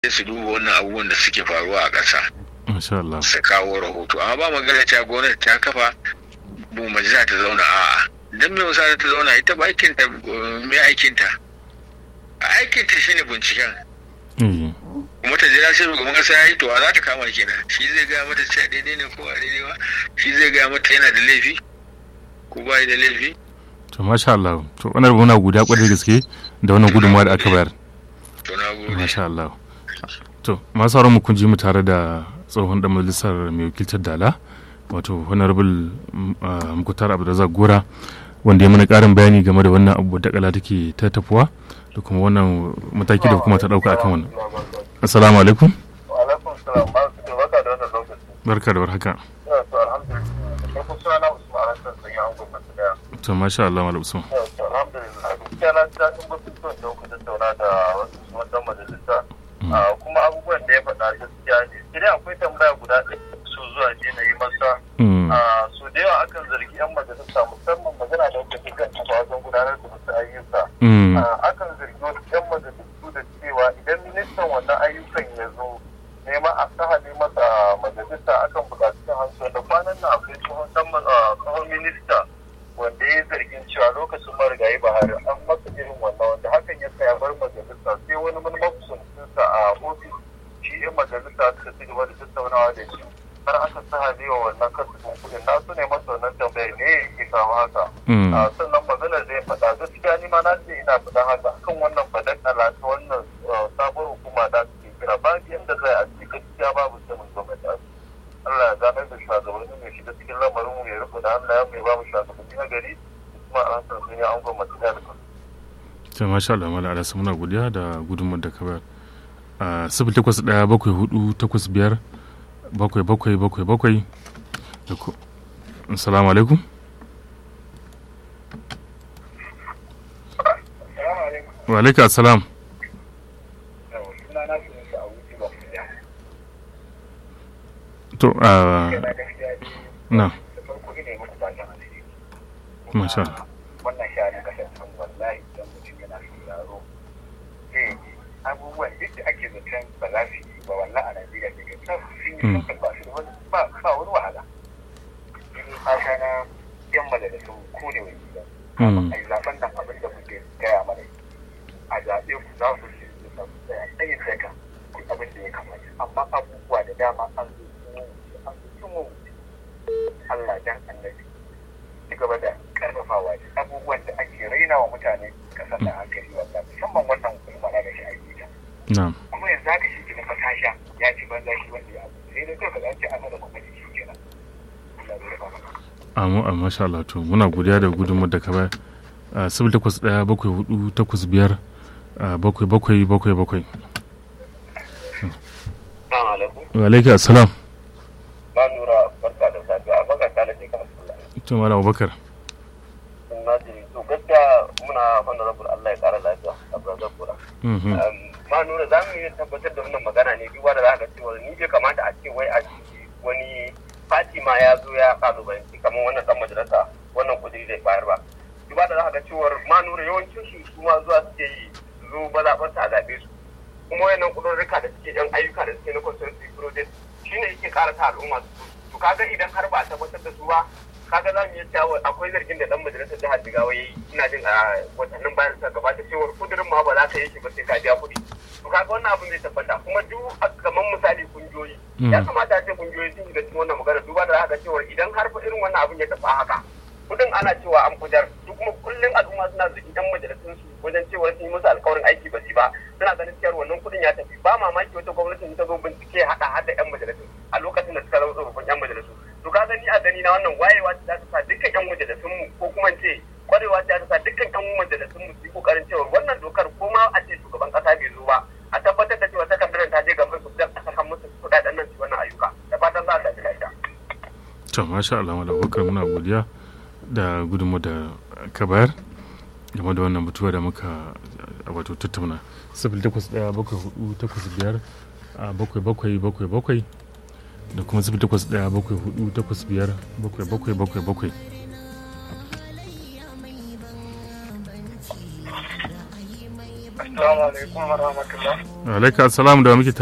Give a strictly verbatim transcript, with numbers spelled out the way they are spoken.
su duba wannan abubuwan da suke faruwa a ƙasa. Masha Allah. Su kawo rahoto. Amma ba magana ta gwamnati ta kafa bu majalisa ta zauna a'a. Dan me wasa ta zauna ita ba aikin ta me aikin ta. Aikin ta shine binciken. Mm. Kuma ta jira sai shugaban kasa yayi to za ta kama kenan. Shi zai ga mata cewa daidai ne ko ba daidai ba. Shi zai ga mata yana da laifi ko ba da laifi. To masha Allah. To wannan muna guda kwarai gaske da wannan gudunmawa da aka bayar. To na gode. Masha Allah. To masu sauran mu kun ji mu tare da tsohon dan majalisar mai wakiltar Dala wato honorable Muktar Abdulrazak Gora wanda ya mana karin bayani game da wannan abu da kala take ta tafuwa da kuma wannan mataki da kuma ta dauka akan wannan. Assalamu alaikum. Wa alaikum salam. Barka da wannan lokaci. Barka da warhaka. To alhamdulillah. Ko suna Usman Hassan sun yi angon masu daya. To masha Allah Malam Usman. To alhamdulillah. Gaskiya na ta tun batutuwan da kuka tattauna da wasu wannan majalisa. Kuma abubuwan da ya faɗa gaskiya ne. Sai akwai tambaya guda ɗaya su zuwa je na yi masa. So da yawa akan zargi 'yan majalisa musamman magana da wanda ke kan wajen gudanar da wasu ayyuka. Akan zargi wasu 'yan majalisu da cewa idan ministan wannan ayyukan ya zo neman a sahale masa majalisa akan buƙaci kan hansu da kwanan nan akwai tsohon minista wanda ya zargin cewa lokacin marigayi Buhari an masa irin wannan wanda hakan ya sa ya bar majalisa sai wani makusancinsa a ofis shi 'yan majalisa suka ci gaba da tattaunawa da shi har aka sahale wa wannan kasafin kuɗin na su ne masa wannan tambayar ne ya kawo haka. Sannan maganar da ya faɗa gaskiya ni ma na ce ina faɗa haka akan wannan badakala ta wannan sabuwar hukuma da su kira babu yadda zai a cikin gaskiya babu sanin gwamnati. Allah ya ganar da shugabanni mai shiga cikin lamarin mu ya rufe da Allah ya mai babu shugabanni na gari kuma an san sun yi an gwamnati da alƙa. To masha Allah Malam Alasa muna godiya da gudunmuwar da ka bayar. A sifili takwas ɗaya bakwai hudu takwas biyar bakwai bakwai bakwai bakwai. Assalamu alaikum. Wa alaikum assalam. To a na masha wannan sha'anin kasar sun wallahi idan mutum yana sauraro zai ji abubuwan duk da ake zaton ba za su yi ba wallahi a Najeriya da ke sun yi sun ba su da wani ba wani wahala. Ini fata na yan majalisun ku ne wani gidan. A yi zaben nan abin da kuke gaya mana a zaɓe ku za su ce su samu tsaya tsayin daga abin da ya kamata amma abubuwa da dama an zo an zo mu Allah dan annabi ci gaba da karfafawa da abubuwan da ake raina wa mutane kasar da hankali wallahi musamman wannan hukuma na da shi aiki ta. Kuma yanzu haka shi ke na fasasha ya ci banza shi wanda ya abu sai da kai ka ce ana da kuma shi kenan. Allah ya rufa mana. Amu a masha Allah to muna godiya da gudunmuwar da ka bayar. Sifili takwas ɗaya bakwai hudu takwas biyar bakwai bakwai bakwai bakwai. Wa alaikum assalam. Ba nura barka da safiya abubakar ta nake kamar sallah. To Malam Abubakar. Na ji to gaskiya muna honorable Allah ya kara lafiya a Brazil kura. Ma nura za mu yi tabbatar da wannan magana ne duba da za ka cewa ni bai kamata a ce wai a wani Fatima ya zo ya kalubalanci kamar wannan dan majalisa wannan kudi zai bayar ba. Duba da za ka cewa ma nura yawancin su su ma zuwa suke yi zo ba za a zaɓe su. Kuma wayannan kudurruka da suke yan ayyuka da suke na constituency project shine yake ƙara ta al'umma su to kaga idan har ba a tabbatar da su ba kaga za mu yi cewa akwai zargin da dan majalisar jihar Jigawa yayi ina jin a watannin bayan sa gabata cewa kudirin ma ba za ka yi shi ba sai ka biya kuɗi to kaga wannan abin zai tabbata kuma duk kamar misali kungiyoyi ya kamata a ce kungiyoyi sun shiga cikin wannan magana duba da haka cewa idan har fa irin wannan abin ya tafi haka kudin ana cewa an fitar su kuma kullum al'umma suna zargin yan majalisun su wajen cewa sun yi musu alkawarin aiki ba su ba suna ganin cewa wannan kudin ya tafi ba mamaki wata gwamnatin ta zo bincike hada hada yan majalisun a lokacin da suka zama tsofaffin yan majalisu to ka gani a gani na wannan wayewa ta ta sa dukkan yan majalisun mu ko kuma ce kwarewa ta ta sa dukkan yan majalisun mu su yi kokarin cewa wannan dokar ko ma a ce shugaban kasa bai zo ba a tabbatar da cewa takardar ta je gaban su don a saka musu kudaden nan su wannan ayyuka da fatan za a tafi lafiya. To masha Allah Malam Abubakar muna godiya da gudunmu da ka bayar game da wannan batuwa da muka wato tattauna. Sifili takwas ɗaya bakwai hudu takwas biyar bakwai bakwai bakwai bakwai da kuma sifili takwas ɗaya bakwai hudu takwas biyar bakwai bakwai bakwai bakwai. Assalamu alaikum wa rahmatullah. Alaikum assalam da muke